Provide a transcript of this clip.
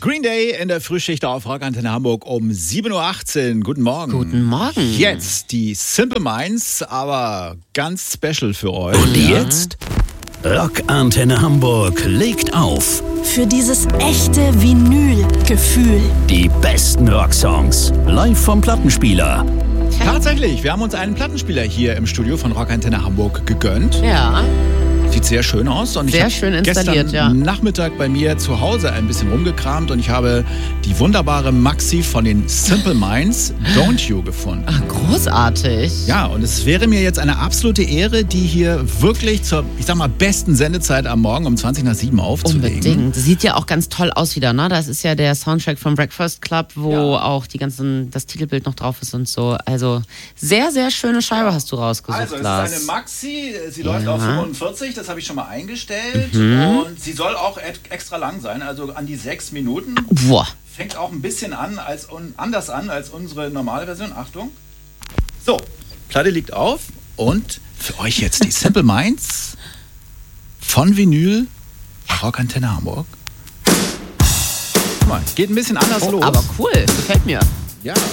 Green Day in der Frühschicht auf Rock Antenne Hamburg um 7.18 Uhr. Guten Morgen. Guten Morgen. Jetzt die Simple Minds, aber ganz special für euch. Und jetzt? Rock Antenne Hamburg legt auf. Für dieses echte Vinyl-Gefühl. Die besten Rocksongs. Live vom Plattenspieler. Tatsächlich, wir haben uns einen Plattenspieler hier im Studio von Rock Antenne Hamburg gegönnt. Ja. Sieht sehr schön aus. Und Sehr ich schön habe installiert, gestern ja. Nachmittag bei mir zu Hause ein bisschen rumgekramt und ich habe die wunderbare Maxi von den Simple Minds, Don't You, gefunden. Ach, großartig. Ja, und es wäre mir jetzt eine absolute Ehre, die hier wirklich zur, ich sag mal, besten Sendezeit am Morgen um 20:07 aufzulegen. Unbedingt. Sieht ja auch ganz toll aus wieder, ne? Das ist ja der Soundtrack vom Breakfast Club, wo auch das Titelbild noch drauf ist und so. Also sehr, sehr schöne Scheibe hast du rausgesucht, Also, es Lars. ist eine Maxi, sie läuft auf 45, das habe ich schon mal eingestellt. Und sie soll auch extra lang sein, also an die 6 Minuten. Boah. Fängt auch ein bisschen anders an als unsere normale Version. Achtung. So, Platte liegt auf und für euch jetzt die Simple Minds von Vinyl bei Rock Antenne Hamburg. Guck mal, geht ein bisschen anders los. Aber cool, gefällt mir. Ja.